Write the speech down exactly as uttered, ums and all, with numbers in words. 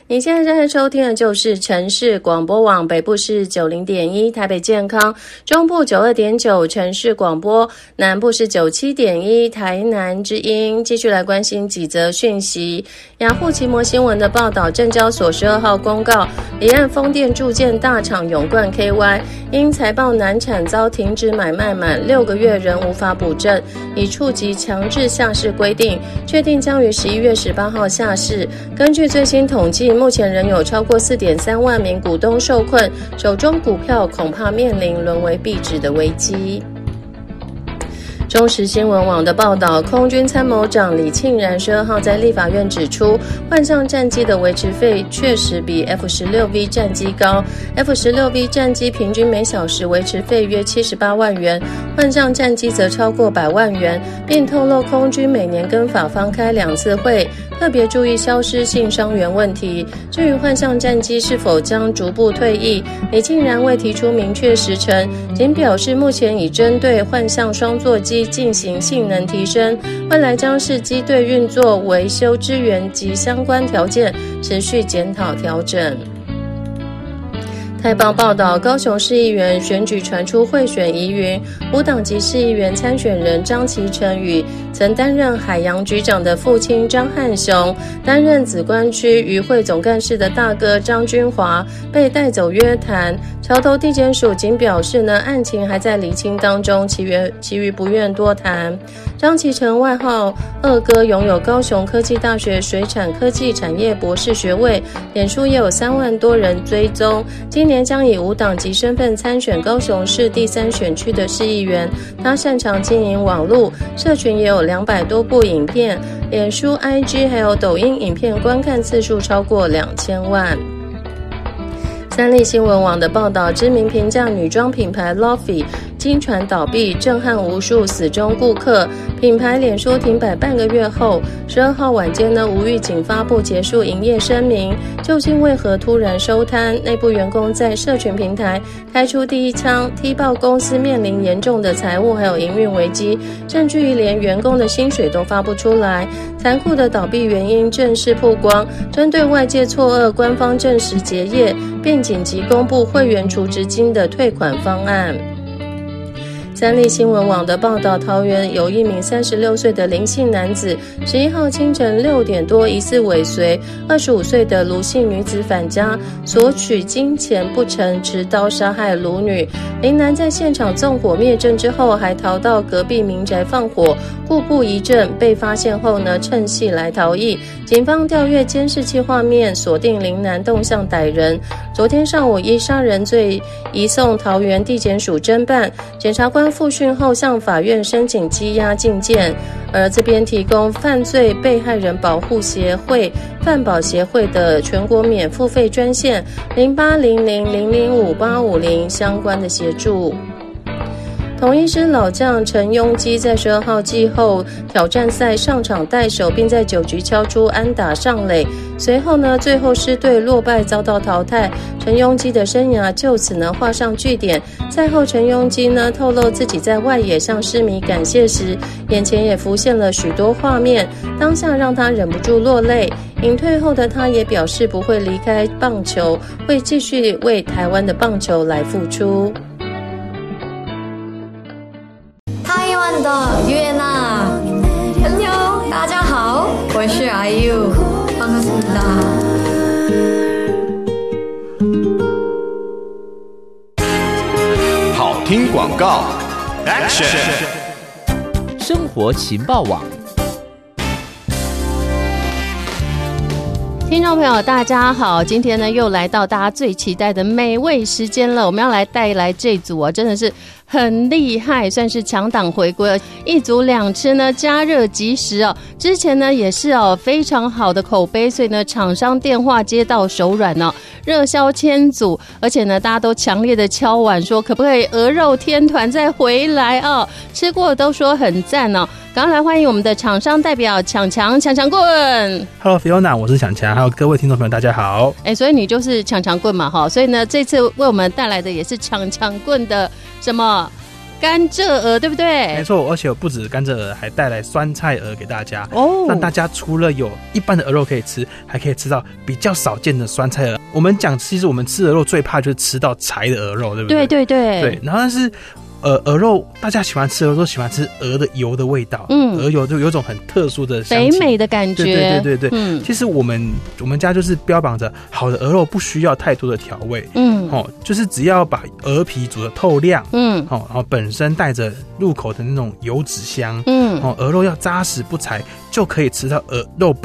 你现在正在收听的就是城市广播网，北部是 九十点一 台北健康，中部 九十二点九 城市广播，南部是 九十七点一 台南之音。继续来关心几则讯息。雅虎奇摩新闻的报道，证交所十二号公告，离岸风电铸件大厂永冠 K Y 因财报难产遭停止买卖满六个月仍无法补正，已触及强制下市规定，确定将于十一月十八号下市。根据最新统计，目前仍有超过 四点三万名股东受困，手中股票恐怕面临沦为壁纸的危机。中时新闻网的报道，空军参谋长李庆然十二号在立法院指出，换上战机的维持费确实比 F 十六 V 战机高， F 十六 V 战机平均每小时维持费约七十八万元，换上战机则超过百万元，并透露空军每年跟法方开两次会，特别注意消失性伤员问题。至于换上战机是否将逐步退役，李庆然未提出明确时程，仅表示目前已针对换上双座机进行性能提升，未来将视机队运作、维修支援及相关条件持续检讨调整。台报报道，高雄市议员选举传出贿选疑云，无党籍市议员参选人张其成与曾担任海洋局长的父亲张汉雄、担任梓官区渔会总干事的大哥张君华被带走约谈。桥头地检署仅表示呢，案情还在厘清当中，其余其余不愿多谈。张其成外号二哥，拥有高雄科技大学水产科技产业博士学位，脸书也有三万多人追踪。今年将以无党籍身份参选高雄市第三选区的市议员，他擅长经营网络，社群也有两百多部影片，脸书、I G 还有抖音影片观看次数超过两千万。三立新闻网的报道，知名平价女装品牌 Lofi 经传倒闭，震撼无数死忠顾客。品牌脸书停摆半个月后，十二号晚间呢，无预警发布结束营业声明。究竟为何突然收摊？内部员工在社群平台开出第一枪，踢爆公司面临严重的财务还有营运危机，甚至于连员工的薪水都发不出来。残酷的倒闭原因正式曝光，针对外界错愕，官方证实结业，并紧急公布会员储值金的退款方案。三立新闻网的报道，桃园有一名三十六岁的林姓男子，十一号清晨六点多疑似尾随二十五岁的卢姓女子返家，索取金钱不成，持刀杀害卢女。林男在现场纵火灭证之后，还逃到隔壁民宅放火，故布疑阵。被发现后呢，趁隙来逃逸。警方调阅监视器画面，锁定林男动向逮人。昨天上午依杀人罪移送桃园地检署侦办，检察官复讯后向法院申请羁押禁见，而这边提供犯罪被害人保护协会犯保协会的全国免付费专线零八零零零零五八五零相关的协助。统一狮老将陈庸基在十二号季后挑战赛上场带手，并在九局敲出安打上垒。随后呢，最后狮队落败遭到淘汰，陈庸基的生涯就此呢画上句点。赛后陈庸基呢透露自己在外野向狮迷感谢时，眼前也浮现了许多画面，当下让他忍不住落泪。隐退后的他也表示不会离开棒球，会继续为台湾的棒球来付出。 台湾的约娜朋友大家好，我是阿ยู반갑습니다。 好听广告 Action 生活情报网， 听众朋友大家好，今天呢又来到大家最期待的美味时间了。我们要来带来这组哦，真的是很厉害，算是强档回归，一组两吃呢，加热即食哦。之前呢也是哦非常好的口碑，所以呢厂商电话接到手软哦，热销千组，而且呢大家都强烈的敲碗说可不可以鹅肉天团再回来哦，吃过都说很赞哦。赶快来欢迎我们的厂商代表强强强强棍。 Hello Fiona， 我是强强，还有各位听众朋友大家好。 哎，所以你就是强强棍嘛哈，所以呢这次为我们带来的也是强强棍的什么甘蔗鹅，对不对？ 没错，而且不止甘蔗鹅，还带来酸菜鹅给大家哦， 让大家除了有一般的鹅肉可以吃，还可以吃到比较少见的酸菜鹅。我们讲，其实我们吃鹅肉最怕就是吃到柴的鹅肉，对不对？ 对对对对，然后但是。呃，鹅肉大家喜欢吃鹅肉，喜欢吃鹅的油的味道， 嗯， 鹅油就有种很特殊的香气， 肥美的感觉， 对对对对对。 嗯， 其实我们我们家就是标榜着好的鹅肉不需要太多的调味， 嗯， 哦，就是只要把鹅皮煮得透亮， 嗯， 哦，然后本身带着入口的那种油脂香， 嗯， 哦，鹅肉要扎实不柴，就可以吃到鹅肉